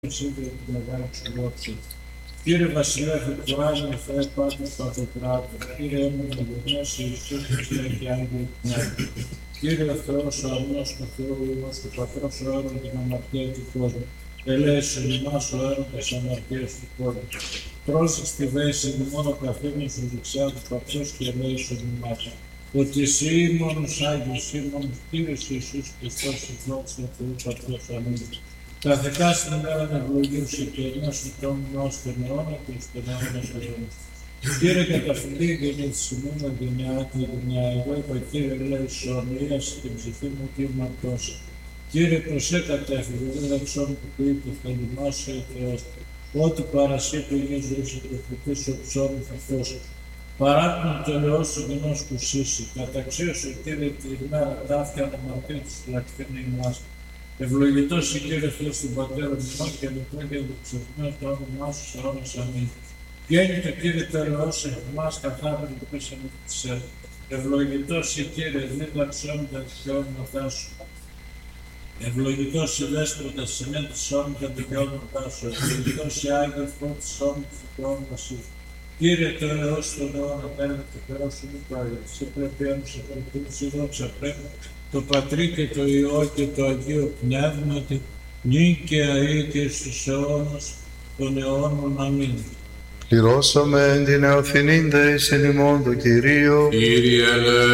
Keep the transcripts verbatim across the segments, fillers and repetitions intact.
Σύντρε την μεγάλη σου δόξη. Κύριε Βασιλεύ, εκφράζομαι Θεέ Πάτερ Παντοκράτορ, Κύριε έμεινε γεννός Ιησούς Χριστέ και Άγιε Πνεύμα. Κύριε Θεός, ο αρνός του Θεού είμαστε, Πατρός ο έρωτα την αμαρτία του κόσμου. Ελέησον ημάς ο έρωτας αμαρτίας του κόσμου. Πρόσεξ τη δέση ημών ο καθένας του δεξιά του Πατρός και ελέησον ημάς. Ότι εσύ μόνος Άγιος, εσύ μόνος Κύριος Ιησούς Χριστός, η δόξα του Θεού Πατρός. Αμήν. Τα δεκά στην ημέρα να ευλογήσει και ενός ητόμουν ως τον αιώνα και ως τον αιώνα των αιώνων. Κύριε καταφυλή γεννή της ημούνα γενιά και γενιά, εγώ είπα Κύριε ελέησον, ίαση την ψυχή μου και μαρτώσα. Κύριε προσέ κατέφυγε, δεν δεξόν που ποιείται, θελημάσαι ο Θεός. Ό,τι παρασύ του Υγιής ζωής εκπληκτής ο ψώμη θα φώσει. Παράκμον το λαιό σου γενός κουσίσει, καταξίωσε Κύριε τη ημέρα ταύτια αναμαρτία της φυλακτήνη ημάς. Ευλογητός η Κύριε Θεός του Πατέρα ημών και λεπτό και διψευμένο το όνομά σου σε αιώνας. Αμήν. Γέννητο Κύριε τελεός εμάς καθάπερ του πίσαμε της ΕΡ. Ευλογητός η Κύριε δίδαξόν τα δικαιώματά σου. Ευλογητός η Δέσποτα σημαίνει της όνου τα δικαιώματά σου. Ευλογητός η Άγιο φώτης όνου τα δικαιώματά σου. Κύριε τελεός τον αιώνα πέρα και Θεός σου μη πάλι. Σε πρέπει έμουσα προκρούψη δόξα πρέπει. Το Πατρί και το Υιό και το Αγίο Πνεύματι, νίκαια ή και στους αιώνας των αιώνων. Αμήν. Πληρώσαμε την εωθηνήντα εις εν ημών το Κυρίο. Κύριε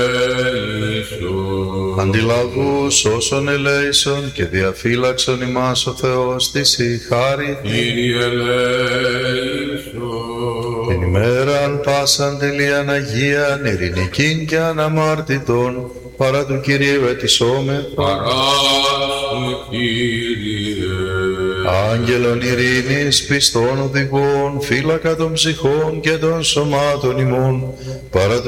ελέησον. Αντιλαβούς όσων ελέησον και διαφύλαξον ημάς ο Θεός της η χάρη. Κύριε ελέησον. Την ημέραν πάσαν τελείαν Αγίαν, ειρηνικήν και αναμάρτητον, παρά του Κυρίου ετισόμεθα. Παρά σου, Κύριε. Άγγελον ειρήνης, πιστών οδηγών, φύλακα των ψυχών και των σωμάτων ημών, παρά του